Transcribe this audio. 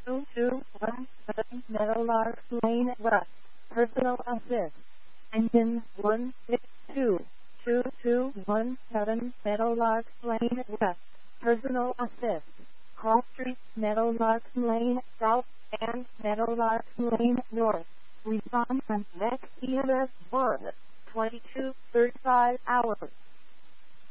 2217 Meadowlark Lane West. Personal assist. Engine 162. 2217 Meadowlark Lane West. Personal assist. Cross Street, Meadowlark Lane South, and Meadowlark Lane North. Respond from next EMS 1. 22:35 hours.